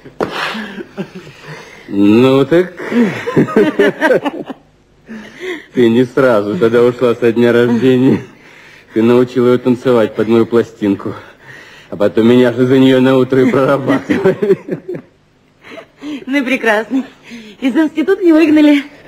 Ну так... Ты не сразу тогда ушла со дня рождения. Ты научила ее танцевать под мою пластинку. А потом меня же за нее на утро и прорабатывали. Ну и прекрасно. Из института не выгнали.